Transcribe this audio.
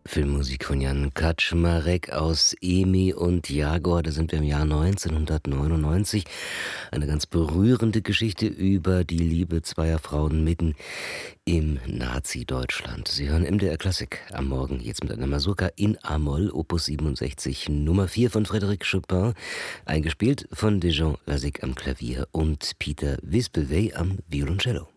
Filmmusik von Jan Kaczmarek aus Emi und Jagor. Da sind wir im Jahr 1999. Eine ganz berührende Geschichte über die Liebe zweier Frauen mitten im Nazi-Deutschland. Sie hören MDR Klassik am Morgen, jetzt mit einer Mazurka in A-Moll, Opus 67, Nummer 4 von Frédéric Chopin, eingespielt von Dejan Lazic am Klavier und Peter Wispelwey am Violoncello.